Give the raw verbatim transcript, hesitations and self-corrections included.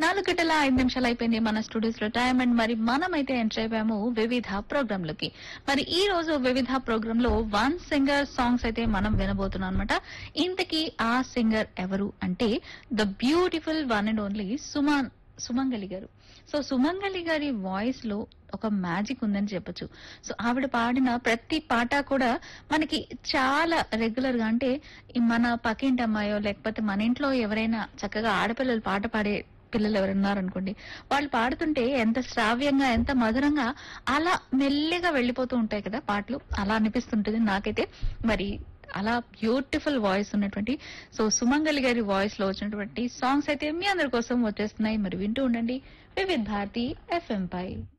నాలుగు గంటల ఐదు నిమిషాలు అయిపోయింది మన స్టూడియోస్ లో టైం. అండ్ మరి మనమైతే ఎంటర్ అయిపోయాము వివిధ ప్రోగ్రామ్ లోకి. మరి ఈ రోజు వివిధ ప్రోగ్రామ్ లో వన్ సింగర్ సాంగ్స్ అయితే మనం వినబోతున్నాం అనమాట. ఇంతకీ ఆ సింగర్ ఎవరు అంటే the beautiful one and only Suman సుమంగలి గారు. సో సుమంగలి గారి వాయిస్ లో ఒక మ్యాజిక్ ఉందని చెప్పొచ్చు. సో ఆవిడ పాడిన ప్రతి పాట కూడా మనకి చాలా రెగ్యులర్ గా, అంటే ఈ మన పక్కింటి అమ్మాయో లేకపోతే మన ఇంట్లో ఎవరైనా చక్కగా ఆడపిల్లలు పాట పాడే పిల్లలు ఎవరున్నారనుకోండి, వాళ్ళు పాడుతుంటే ఎంత శ్రావ్యంగా ఎంత మధురంగా అలా మెల్లిగా వెళ్ళిపోతూ ఉంటాయి కదా పాటలు. అలా అనిపిస్తుంటుంది నాకైతే. మరి అలా బ్యూటిఫుల్ వాయిస్ ఉన్నటువంటి సో సుమంగలి గారి వాయిస్ లో వచ్చినటువంటి సాంగ్స్ అయితే మీ అందరి కోసం వచ్చేస్తున్నాయి. మరి వింటూ ఉండండి వివిధ్ భారతి ఎఫ్ఎం పై.